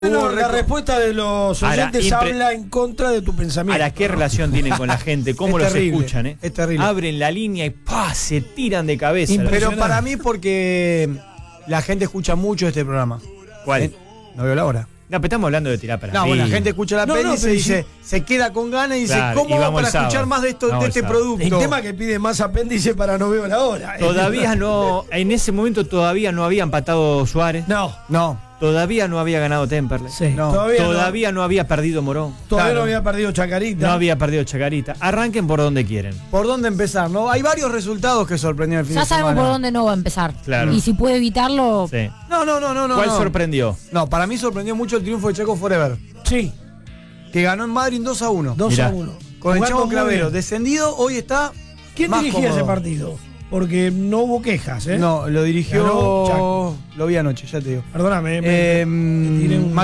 Bueno, la respuesta de los oyentes Ahora, habla en contra de tu pensamiento. Ahora, ¿qué relación tienen con la gente? ¿Cómo Es los terrible, escuchan? es terrible. Abren la línea y ¡pah! Se tiran de cabeza. Pero para mí porque la gente escucha mucho este programa. ¿Cuál? No veo la hora. No, pero estamos hablando de tirar para No, arriba. bueno, la gente escucha la peli y se pero dice, se queda con ganas y dice, Claro, ¿cómo y hago vamos para el sábado. escuchar más de esto, Vamos de el este sábado. producto? El tema que pide más apéndice para no veo la hora. Todavía no, en ese momento todavía no había empatado Suárez. No. Todavía no había ganado Temperley. Sí, No. Todavía no había perdido Morón. Todavía Claro. no había perdido Chacarita. No había perdido Chacarita. Arranquen por donde quieren. ¿Por dónde empezar? ¿No? Hay varios resultados que sorprendieron el fin Ya de semana. sabemos por dónde no va a empezar. Claro. Y si puede evitarlo, Sí. No. ¿Cuál no. sorprendió? No, para mí sorprendió mucho el triunfo de Chaco Forever, Sí, que ganó en Madrid 2-1. 2-1. Con el Jugando Chavo muy Clavero. bien. Descendido, hoy está ¿Quién más dirigía cómodo. ese partido? Porque no hubo quejas, ¿eh? No, lo dirigió... Ganó Chaco. Lo vi anoche, ya te digo. Perdóname. me tiré un- Ya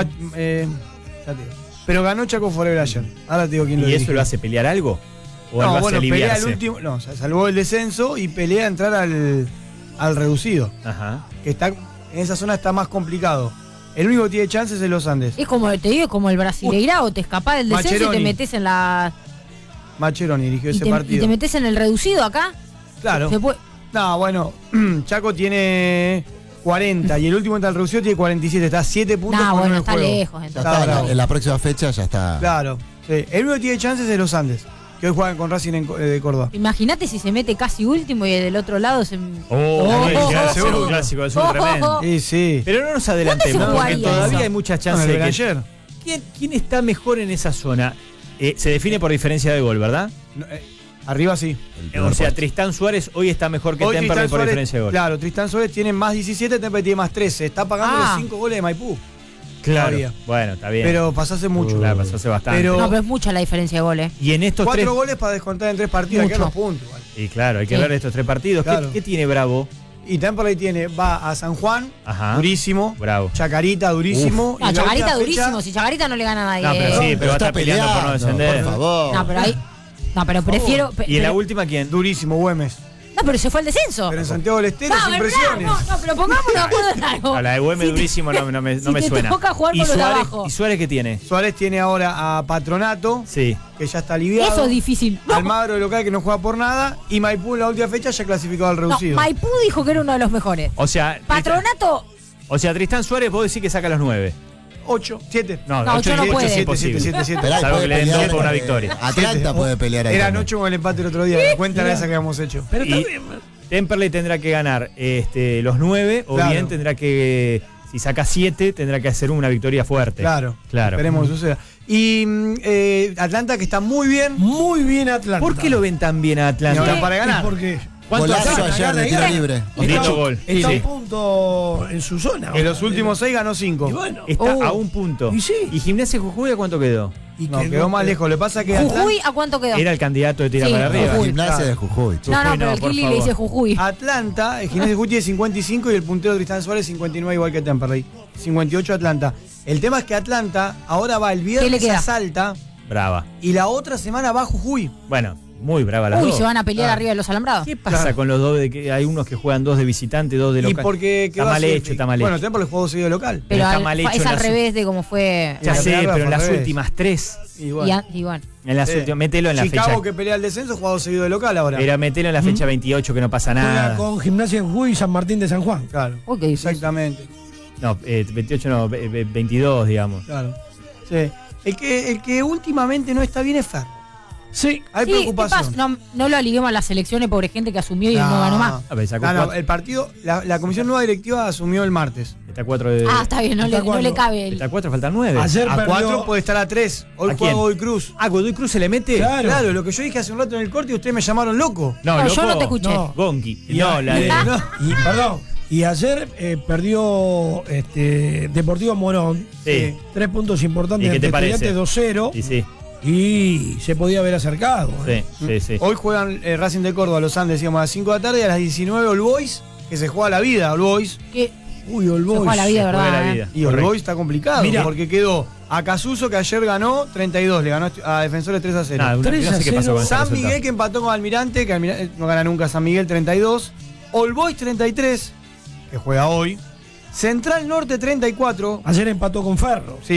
te digo. Pero ganó Chaco Forever ayer. Ahora te digo quién lo ¿Y dirigió. eso lo hace pelear algo? ¿O lo No, hace bueno, pelea aliviarse? el último... No, o sea, salvó el descenso y pelea a entrar al reducido. Ajá. Que está en esa zona está más complicado. El único que tiene chances es los Andes. es como te digo, como el Brasileirao, te escapás del descenso y Mascheroni. te metes en la. Macheroni dirigió Y ese te, partido. y te metes en el reducido acá. Claro. Se puede- No, bueno, Chaco tiene 40 y el último está el reducido tiene 47. Está a 7 puntos. No, con bueno, el está juego. lejos, Ya entonces. está, bravo. en la próxima fecha ya está. Claro. Sí. El único que tiene chances es los Andes, que hoy juegan con Racing de Córdoba. Imagínate si se mete casi último y del otro lado se. Es oh, un clásico, es un tremendo. Sí, sí. Pero no nos adelantemos, ¿Dónde se porque jugaría todavía eso? hay muchas No, chances el de que... ayer. ¿Quién está mejor en esa zona? Se define por diferencia de gol, ¿verdad? No, arriba sí. El primer O sea, puesto. Tristán Suárez hoy está mejor que Hoy Temperley Tristán por Suárez, diferencia de gol. claro, Tristán Suárez tiene más 17, Temperley tiene más 13. Está pagando los 5 goles de Maipú. Claro. todavía. Bueno, está bien. Pero pasó hace mucho. Claro, pasó hace bastante. Pero- No, pero es mucha la diferencia de goles. Y en estos 4 tres... goles para descontar en 3 partidos. Hay que Mucho. los puntos. igual. Y claro, hay que Sí. ver estos 3 partidos. Claro. ¿Qué tiene Bravo? Y Temperley va a San Juan, Ajá. durísimo. Bravo. Chacarita, durísimo. Y No, la Chacarita última durísimo. fecha- Si Chacarita no le gana a nadie. No, pero sí, pero va a estar peleando por no descender. Por favor. No, pero ahí. No, pero prefiero. ¿Y en la pero- última quién? Durísimo, Güemes. No, pero se fue al descenso. Pero en Santiago del Estero, No, sin ¿verdad? presiones. No, pero pongámonos de acuerdo en algo. A la de Güemes Si te- durísimo no me si te suena. toca jugar ¿Y con los de Suárez, abajo. ¿Y Suárez qué tiene? Suárez tiene ahora a Patronato, Sí. que ya está aliviado. Eso es difícil. No, Almagro de local, que no juega por nada. Y Maipú en la última fecha ya clasificado al no, reducido. Maipú dijo que era uno de los mejores. O sea, Patronato. Tristán Suárez, vos decís que saca los 9. 8, 7. No, No, 8 ocho no y 8 puede. es 7, imposible. 7, 7. Pero ahí Salvo puede que le den pelear, dos por una victoria. Atlanta puede pelear ahí. Eran también. 8 con el empate el otro día. La cuenta era esa que habíamos hecho. Pero Y- está bien. Temperley tendrá que ganar los 9, o Claro. bien tendrá que, si saca 7, tendrá que hacer una victoria fuerte. Claro. Claro. Esperemos que suceda. Y Atlanta, que está muy bien. Muy bien Atlanta. ¿Por qué lo ven tan bien a Y Atlanta? ahora para Es ganar. porque ¿Cuánto Golazo hace? ayer de tiro libre. Lindo gol. está Sí. un punto en su zona. En los últimos 6 ganó 5. Y bueno. Está Oh. a un punto. Y sí. ¿Y Gimnasia Jujuy a cuánto quedó? Y No, quedó más lejos. Lo que pasa es que Jujuy, ¿a cuánto quedó? Era el candidato de tirar Sí, para arriba. Jujuy. Gimnasia Claro. de Jujuy. No, no, Jujuy pero no, el por Kili le favor. dice Jujuy. Atlanta, el Gimnasia de Jujuy tiene 55 y el puntero Tristán Suárez 59 igual que Temperley. 58 Atlanta. El tema es que Atlanta ahora va el ¿Qué le viernes queda? a Salta Brava. y la otra semana va a Jujuy. Bueno, muy brava las Uy, dos. se van a pelear Ah. arriba de los alambrados. ¿Qué pasa Claro. con los dos? De que hay unos que juegan 2 de visitante, 2 de Y local. porque Está mal hecho, está mal hecho. Bueno, Temperley jugó seguido de local. pero está Pero mal hecho es en al la revés de cómo fue. Ya la sé, primera pero en fue al las revés. últimas 3. Y bueno. Y bueno. En las últimas, mételo en la Chicago, fecha. que pelea el descenso, jugado seguido de local ahora. Pero mételo en la fecha 28 que no pasa Juega nada. con Gimnasia en Jujuy y San Martín de San Juan. Claro. Uy, qué difícil. Exactamente. No, 28 no, 22, digamos. Claro. Sí. El que últimamente no está bien es Fer. Sí. Hay Sí, ¿qué preocupación. pasa? No lo aliguemos a las elecciones, pobre gente que asumió y él no ganó más. A ver, sacó No, no, 4. el partido, la comisión nueva directiva asumió el martes. Está 4 de. Ah, está bien, no ¿Está le cuándo? cabe el. Está 4, faltan 9. Ayer A perdió. 4 puede estar a 3. Hoy ¿A juega quién? Godoy Cruz. Ah, Godoy Cruz se le mete. Claro. Claro, lo que yo dije hace un rato en el corte y ustedes me llamaron loco. No, No, loco. yo no te escuché. No. Gonqui. Y, No, la de. perdón. Y ayer perdió Deportivo Morón. Sí. 3 puntos importantes ¿Y qué te ante parece? Estudiantes 2-0. Y sí, Y se podía haber acercado. sí. Hoy juegan Racing de Córdoba, los Andes, decíamos, a las 5 de la tarde y a las 19 All Boys, que se juega la vida, All Boys. Que Uy, All se Boys. juega la vida, Juega ¿verdad? la vida. Y All Correcto. Boys está complicado, Mirá. porque quedó a Casuso, que ayer ganó 32, le ganó a Defensores 3-0. Nada, no 3 sé qué a pasó 0. con ese San resultado. Miguel, que empató con Almirante, que Almirante no gana nunca San Miguel, 32. All Boys 33, que juega hoy. Central Norte 34. Ayer empató con Ferro. Sí,